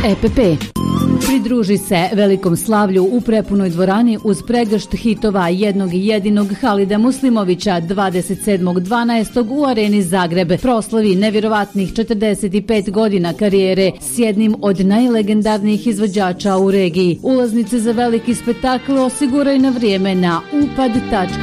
EPP. Pridruži se velikom slavlju u prepunoj dvorani uz pregršt hitova jednog i jedinog Halida Muslimovića 27.12. u Areni Zagreb. Proslavi nevjerovatnih 45 godina karijere s jednim od najlegendarnijih izvođača u regiji. Ulaznice za veliki spektakl osiguraj na vrijeme na upad.com.